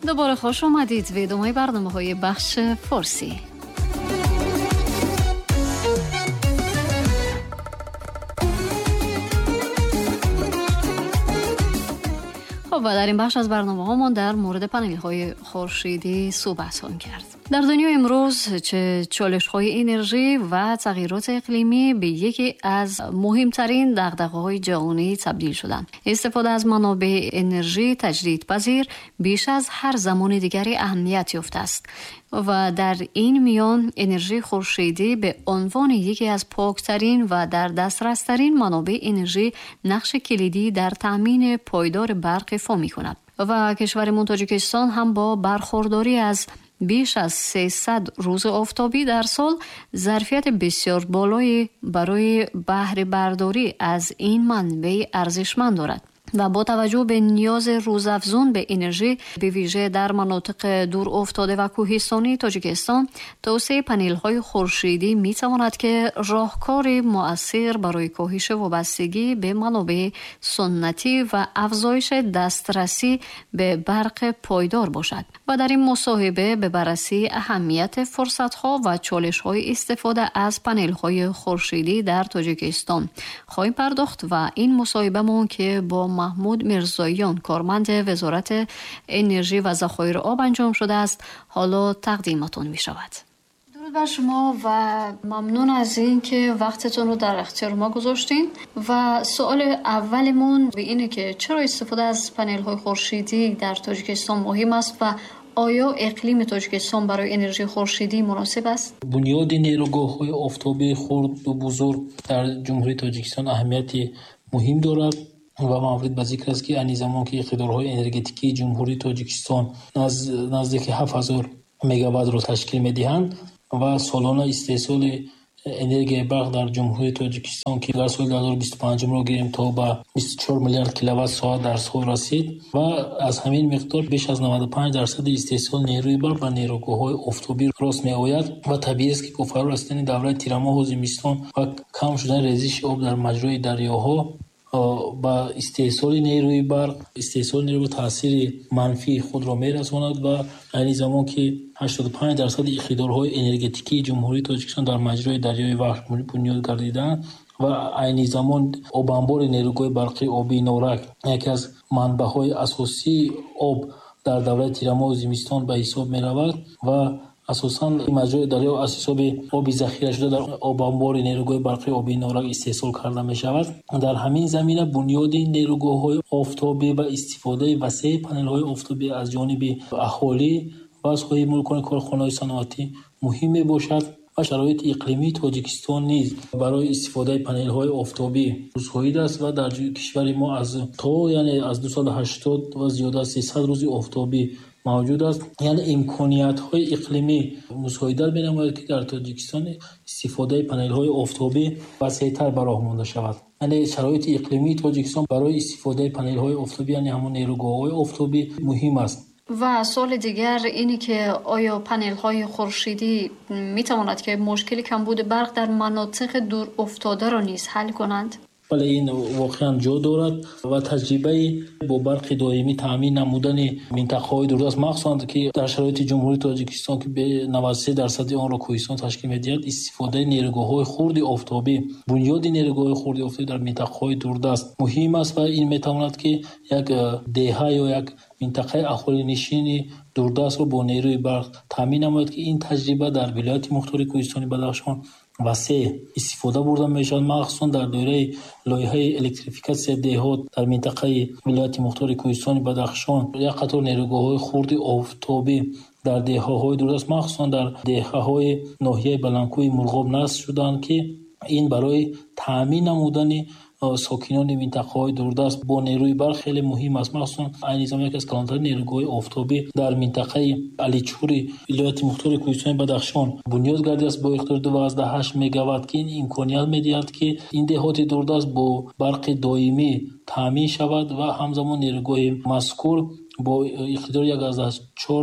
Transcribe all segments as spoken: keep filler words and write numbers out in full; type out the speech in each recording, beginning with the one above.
دوباره خوش آمدید به ادامه برنامه‌های بخش فارسی. خب و در این بخش از برنامه‌هامون در مورد پنل‌های خورشیدی صحبت خواهیم کرد. در دنیا امروز چه چالش‌های انرژی و تغییرات اقلیمی به یکی از مهمترین دغدغه‌های جهانی تبدیل شدند. استفاده از منابع انرژی تجدیدپذیر بیش از هر زمان دیگری اهمیت یافته است و در این میان انرژی خورشیدی به عنوان یکی از پاکترین و در دسترسترین منابع انرژی نقش کلیدی در تأمین پایدار برق ایفا می‌کند و کشورمان تاجیکستان هم با برخورداری از بیش از سیصد روز آفتابی در سال ظرفیت بسیار بالایی برای بهره برداری از این منبع ارزشمند دارد و با توجه به نیاز روزافزون به انرژی به ویژه در مناطق دور افتاده و کوهستانی تاجیکستان، توسعه پنل‌های خورشیدی می‌تواند که راهکار مؤثر برای کاهش وابستگی به منابع سنتی و افزایش دسترسی به برق پایدار باشد و در این مصاحبه به بررسی اهمیت فرصت‌ها و چالش‌های استفاده از پنل‌های خورشیدی در تاجیکستان خواهیم پرداخت و این مصاحبه‌مون که با محمود میرزاییان کارمند وزارت انرژی و ذخایر آب انجام شده است حالا تقدیمتون می شود. درود بر شما و ممنون از این که وقتتون رو در اختیار ما گذاشتین و سوال اولمون به اینه که چرا استفاده از پنل های خورشیدی در تاجیکستان مهم است و آیا اقلیم تاجیکستان برای انرژی خورشیدی مناسب است؟ بنیاد نیروگاه‌های آفتابی خرد و بزرگ در جمهوری تاجیکستان اهمیت مهم دارد و مورد به ذکر است که انی زمان که اقتدارهای انرژتیکی جمهوری تاجیکستان نزد نزدیک هفت هزار مگاوات را تشکیل می‌دهند و سالانه استحصال انرژی برق در جمهوری تاجیکستان که در سال دو هزار و بیست و پنج را گیریم تا به بیست و چهار میلیارد کیلووات ساعت در سال رسید و از همین مقدار بیش از نود و پنج درصد استحصال نیروی برق و نیروگاه‌های آفتابی راست می‌آید و طبیعی است که فرو رسیدن دوره تیرماه و زمستان و کم شدن ریزش آب در مجرای دریاها با استحصال نیروی برق استحصال نیروی تاثیر منفی خود را می‌رساند و این زمان که هشتاد و پنج درصد اقتدارهای انرژتیکی جمهوری تاجیکستان در مجرای دریای وحش بنیاد گردیدند و این زمان آب انبار نیروگاه برقی آبی نورک یکی از منبع‌های اساسی آب در دوره تیرماه و زمستان به حساب می‌رود و اساساً این مجرای دریا از حساب آبی ذخیره شده در آب انبار نیروگاه برقی آبی نورک استحصال کرده می شود. در همین زمینه بنیاد نیروگاه‌های آفتابی و استفاده وسیع پنل‌های آفتابی از جانب اهالی و از خواهی مالکان کارخانه‌های صنعتی مهم می باشد و شرایط اقلیمی تاجیکستان نیز برای استفاده پنل‌های آفتابی مساعد است و در کشور ما از تا یعنی از دویست و هشتاد و زیاده از سیصد روز آفتابی موجود است. یعنی امکانیت‌های اقلیمی مساعدت می‌نماید که در تاجیکستان استفاده پنل‌های آفتابی وسیع‌تر براه مانده شود. یعنی شرایط اقلیمی تاجیکستان برای استفاده پنل‌های آفتابی یعنی همون نیروگاه‌های آفتابی مهم است. و سوال دیگر اینی که آیا پنل‌های خورشیدی می‌تواند که مشکل کمبود برق در مناطق دور افتاده را نیز حل کنند؟ بله این واقعا جا دارد و تجربه با برق دائمی تامین نمودن منطقه‌های دوردست مخصوصاً که در شرایط جمهوری تاجیکستان که به نود و سه درصد آن را کوهستان تشکیل می‌دهد استفاده نیروگاه‌های خرد آفتابی بنیاد نیروگاه خرد آفتابی در منطقه‌های دوردست مهم است و این می‌تواند که یک دهه یا یک منطقه اهالی نشین دوردست را با نیروی برق تامین نماید که این تجربه در ولایت مختار کوهستانی بدخشان وسیع استفاده برده میشد مخصوصا در دوره لایحه الکتریفیکاسیون دهات در منطقه ولایت مختار کوهستان بدخشان یک قطار نیروگاه‌های خرد آفتابی در دهه‌های دوردست مخصوصا در دهه‌های ناحیه بلندکوی مرغاب نصب شدند که این برای تامین نمودن ساکنان منطقه‌های دوردست با نیروی برق خیلی مهم است. مخصوصا این نظام یک از کلانترین نیروگاه آفتابی در منطقه علیچوری ولایت مختار کوهستان بدخشان بنیاد گردیده است با اقتدار دوازده و هشت مگاوات که این امکانیت می‌دهد که این دهات دوردست با برق دائمی تامین شود و همزمان نیروگاه مذکور با اقتدار یک از چهار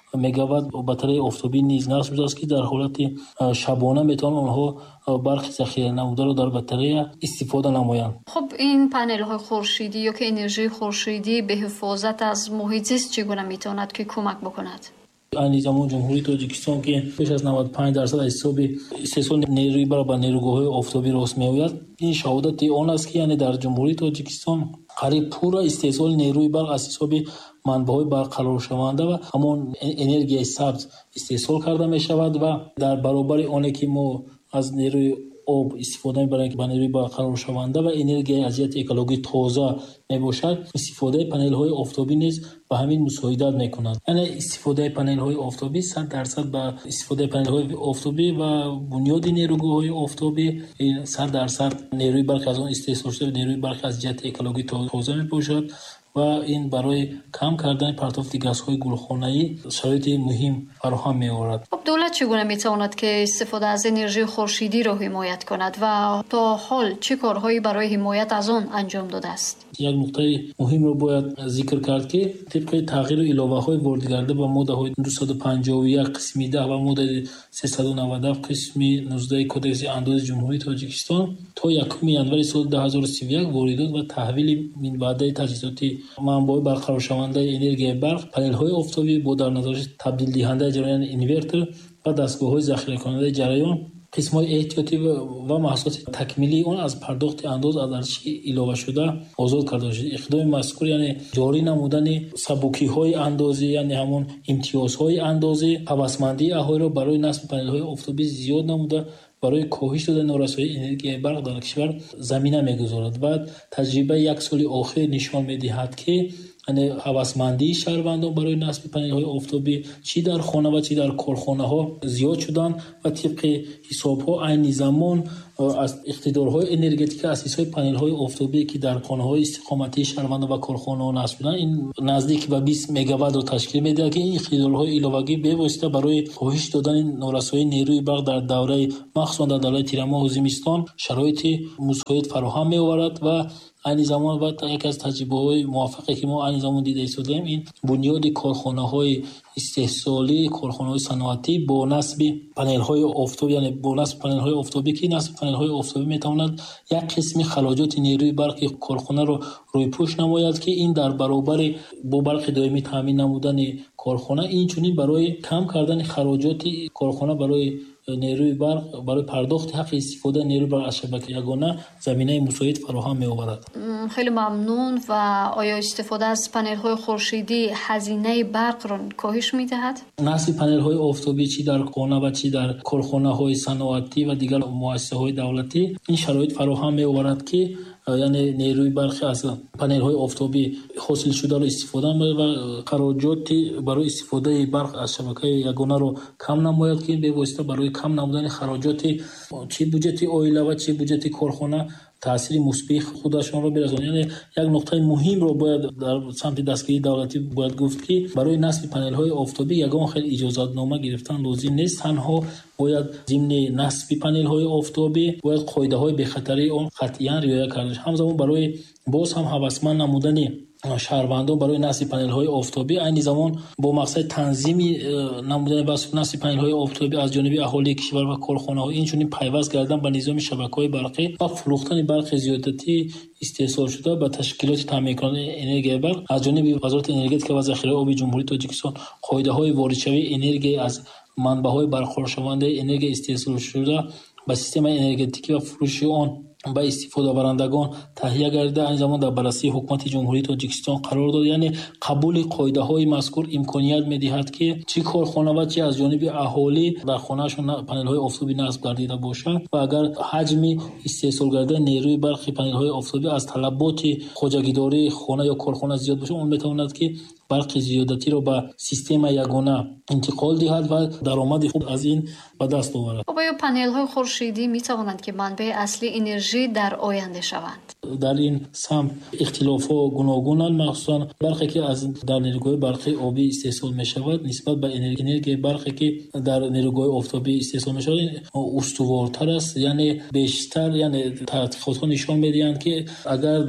مگاوات باتری آفتابی نیز نصب شده است که در حالت شبانه میتونن آنها برق ذخیره نموده را در باتری استفاده نمایند. خب این پنل های خورشیدی یا که انرژی خورشیدی به حفاظت از محیط زیست چگونه میتواند که کمک بکند؟ نظام جمهوری تاجیکستان که بیش از نود و پنج درصد از حساب استحصال نیروی برابر نیروگاه‌های آفتابی راست می‌آید، این شهادت آن است که یعنی در جمهوری تاجیکستان قریب پورا استحصال نیروی برق از حساب منبع‌های برقرار شونده و همون انرژی سبز استحصال کرده می‌شود و در برابر آنی که ما از نیروی آب استفاده برای با نیروی برقرار شونده و انرژی از جهت اکولوژی تازه میباشد، استفاده پنل های آفتابی نیز به همین مساعدت میکند. یعنی استفاده پنل های آفتابی صد درصد به استفاده پنل های آفتابی و بنیاد نیروگاه های آفتابی صد درصد نیروی برق از آن استحصال شده، نیروی برق از جهت اکولوژی تازه میباشد و این برای کم کردن پرتافت گازهای گلخانه‌ای شرایط مهم فراهم می‌آورد. خب دولت چگونه می‌تواند که استفاده از انرژی خورشیدی را حمایت کند و تا حال چه کارهایی برای حمایت از آن انجام داده است؟ یک نکته مهم را باید ذکر کرد که طبق تغییر الهه‌های وارد گردیده با ماده دویست و پنجاه و یک قسم ده و ماده سیصد و نود و هفت قسم نوزده کدکس انداز جمهوری تاجیکستان تا یکم ینوری سال دو هزار و سی و یک واردات و تحویل من وعده تجهیزاتی منبع برقرار شونده انرژی برق، پنل های آفتابی با در نظر تبدیل دهنده جریان اینورتر و دستگاه های ذخیره کننده جریان، قسم های احتیاطی و محصولات تکمیلی آن از پرداخت انداز از ارزش علاوه شده آزاد کرده شده. اقدام مذکور یعنی جاری نمودن سبکی های اندازی، یعنی همون امتیاز های اندازی، هوسمندی اهالی را برای نصب پنل های آفتابی زیاد نموده برای کاهش دادن نارسایی انرژی برق در کشور زمینه میگذارد. بعد تجربه یک سال اخیر نشان میدهد که یعنی هوسمندی شهروندان برای نصب پنل های آفتابی چی در خانه و چی در کارخانه ها زیاد شدن و طبق حساب ها عین زمان از اقتدارهای انرژتیک اساس های پنل های آفتابی که در خانه های استقامتی شهروندان و کارخانه ها نصب شدن این نزدیک به بیست مگاوات را تشکیل میده که این اقتدارهای علاوه‌ای به واسطه برای کاهش دادن نارسایی نیروی برق در دوره مخصوصا در دوره تیر ماه و زمستان شرایط مساعد فراهم می‌آورد و عین زمان و یک از تجربه‌های موفقی که ما عین زمان دیده ایستادیم این بنیاد کارخانه‌های استحصالی، کارخانه‌های صنعتی با نصب پنل‌های آفتابی، یعنی با نصب پنل‌های آفتابی که نصب پنل‌های آفتابی می‌تواند یک قسم خراجات نیروی برق کارخانه را روی پوش نماید که این در برابر با برق دائمی تامین نمودن کارخانه این چنین برای کم کردن خراجات کارخانه برای نیروی برق برای پرداخت حق استفاده نیروی برق از شبکه یگانه زمینه مساعد فراهم می‌آورد. خیلی ممنون. و آیا استفاده از پنل‌های خورشیدی هزینه برق را کاهش می‌دهد؟ نصب پنل‌های آفتابی چی در خانه و چی در کارخانه‌های صنعتی و دیگر مؤسسه‌های دولتی این شرایط فراهم می‌آورد که یعنی نیروی برق از پنل‌های آفتابی حاصل شده را استفاده و خراجات برای استفاده برق از شبکه یگانه را کم نماید که به واسطه برای کم نمودن خراجات چه بودجت عائله و چه بودجت کارخانه تاثیر مثبت خودشان را برسانند. یعنی یک نکته مهم را باید در سمت دستگاه دولتی باید گفت که برای نصب پنل‌های آفتابی یگان خیلی اجازه‌نامه گرفتن لازم نیست، تنها باید ضمن نصب پنل‌های آفتابی باید قاعده‌های به خطری آن قطعاً رعایت کرده شود. همزمان برای باز هم هوسمند نمودن شهروندان برای نصب پنل‌های آفتابی عین زمان با مقصد تنظیم نمودن بس نصب پنل‌های آفتابی از جانب اهالی کشور و کارخانه‌ها این چنین پیوست کردن به نظام شبکه‌های برقی و فروختن برق زیادتی استحصال شده به تشکیلات تامین کننده انرژی برق از جانب وزارت انرژی و ذخیره آب جمهوری تاجیکستان قاعده‌های واردشوی انرژی از منبع‌های برقرار شونده انرژی استحصال شده به سیستم انرژتیکی و فروش آن با استفاده برندگان تهیه گردیده این زمان در بررسی حکومت جمهوری تاجیکستان قرار داد. یعنی قبول قاعده های مذکور امکانیت میدهد که چه کارخانه و چه از جانب اهالی در خانه‌شون پنل های آفتابی نصب گردیده باشند و اگر حجم استحصال گردیده نیروی برق پنل های آفتابی از طلبات خواجگیداری خانه یا کارخانه زیاد باشه اون میتواند که برق زیادتی را به سیستم یگانه انتقال دهد و درآمد خوب از این به دست آورد. آیا پنل های خورشیدی می توانند که منبع اصلی انرژی در آینده شوند؟ در این سمت اختلافات گوناگونند، مخصوصا برقی که از در نیروگاه برقی آبی استحصال می شود نسبت به انرژی برقی که در نیروگاه آفتابی استحصال می شود استوارتر است. یعنی بیشتر یعنی تحقیقات ها نشان میدهند که اگر در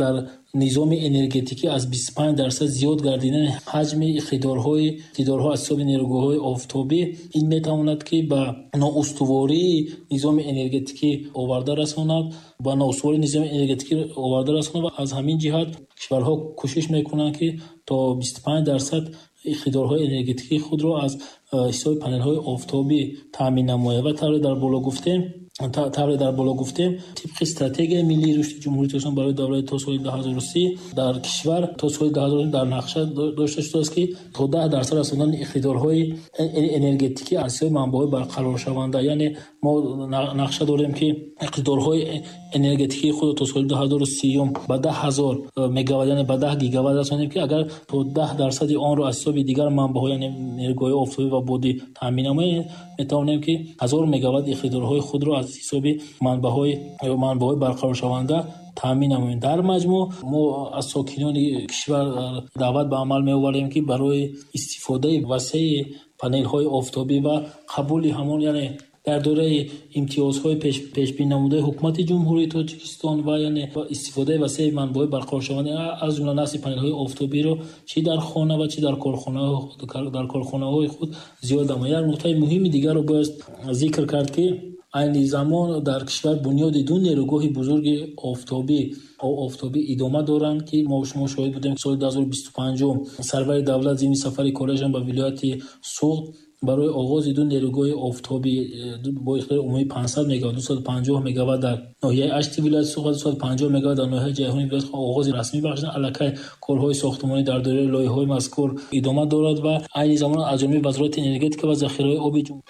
نظام انرژتیکی از بیست و پنج درصد زیاد گردیدن حجم اقتدارهای اقتدارها از سوی نیروگاه‌های آفتابی این میتواند که به نااستواری نظام انرژتیکی آورده رساند با نااستواری نظام انرژتیکی آورده رساند و از همین جهت کشورها کوشش میکنند که تا بیست و پنج درصد اقتدارهای انرژتیکی خود را از حساب پنل‌های آفتابی تامین نماید و طبق در بالا گفتیم طبق در بالا گفتیم طبق استراتژی ملی رشد جمهوری تاجیکستان برای دوره تا سال دو هزار و سی در کشور تا سال دو هزار و سی در نقشه داشته شده است که تا ده درصد رساندن اقتدارهای انرژتیکی از سوی منابع برقرار شونده. یعنی ما نقشه داریم که اقتدارهای انرژتیکی خود تا سال دو هزار و سی به ده هزار مگاوات یعنی به ده گیگاوات رسانیم که اگر تا ده درصد آن را از سوی دیگر منابع یعنی نیروگاه‌های آفتابی و بادی تامین نماییم میتوانیم که هزار مگاوات اقتدارهای خود را از حساب منابع منابع برقرار شونده تامین نماییم. در مجموع ما از ساکنان کشور دعوت به عمل می‌آوریم که برای استفاده وسیع پنل‌های آفتابی و قبول همان یعنی در دوره امتیازهای پیش پیش بینی نموده حکومت جمهوری تاجیکستان و یعنی استفاده وسیع منابع برقرار شونده از جمله نصب پنل‌های آفتابی رو چی در خانه و چی در کارخانه در کارخانه‌های خود زیاد نماید. نکته مهم دیگر رو باید ذکر کرد که این زمان در کشور بنیاد دو نیروگاه بزرگ آفتابی او آفتابی ادامه دارند که ما شما شاهد بودیم سال دو هزار و بیست و پنج سرور دولت زمین سفری کالج به ولایت سوغد برای آغاز دو نیروگاه آفتابی با اختیار عمومی پانصد مگاوات دویست و پنجاه مگاوات در ناحیه اشت ولایت سوغد دویست و پنجاه مگاوات در ناحیه جیهانی ولایت آغاز رسمی بخشیدن. الکی کارهای ساختمانی در دوره لایحه‌های مذکور ادامه دارد و این زمان از جانب وزارت انرژی و ذخیره آب جمهوری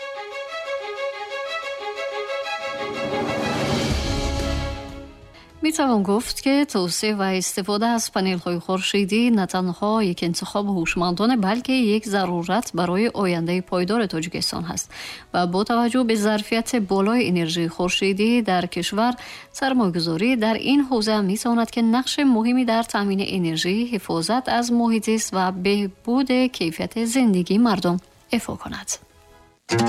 میتوان گفت که توسعه و استفاده از پنل‌های خورشیدی نه تنها یک انتخاب هوشمندانه بلکه یک ضرورت برای آینده پایدار تاجیکستان است و با توجه به ظرفیت بالای انرژی خورشیدی در کشور سرمایه‌گذاری در این حوزه میتواند که نقش مهمی در تامین انرژی، حفاظت از محیط زیست و بهبود کیفیت زندگی مردم ایفا کند.